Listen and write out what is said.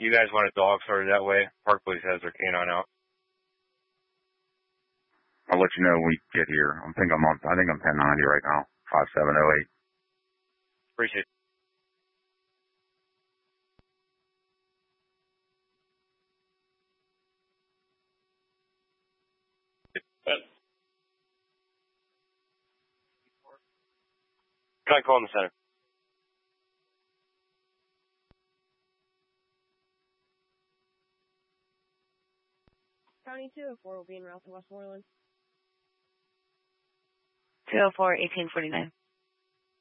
you guys want a dog sorted that way, Park Police has their canine out. I'll let you know when we get here. I think I'm 1090 right now. 5708. Appreciate it. Can I call in the center? County 204 will be in route to Westmoreland. 204, 1849.